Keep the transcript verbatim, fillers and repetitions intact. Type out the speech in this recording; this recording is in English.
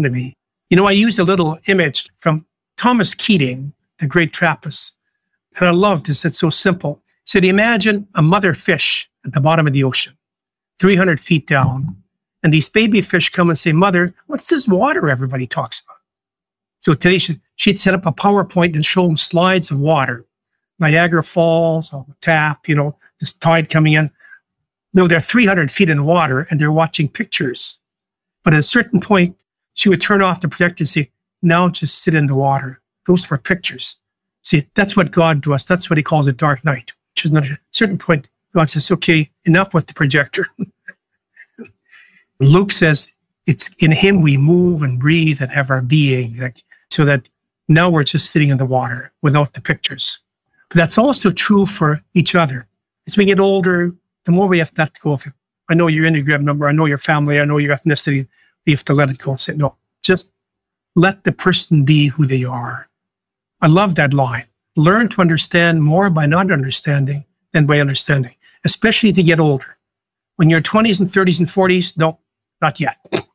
front of me. You know, I used a little image from Thomas Keating, the great Trappist. And I love this. It's so simple. He said, imagine a mother fish at the bottom of the ocean, three hundred feet down. And these baby fish come and say, Mother, what's this water everybody talks about? So today she, she'd set up a PowerPoint and show them slides of water. Niagara Falls, on the tap, you know, this tide coming in. No, they're three hundred feet in water and they're watching pictures. But at a certain point, she would turn off the projector and say, now just sit in the water. Those were pictures. See, that's what God does. That's what he calls a dark night. Which is not at a certain point, God says, okay, enough with the projector. Luke says, it's in him we move and breathe and have our being. Like, so that now we're just sitting in the water without the pictures. But that's also true for each other. As we get older, the more we have to let go of it. I know your Enneagram number, I know your family, I know your ethnicity. We have to let it go and say, no, just let the person be who they are. I love that line. Learn to understand more by not understanding than by understanding, especially to get older. When you're twenties and thirties and forties, no, not yet.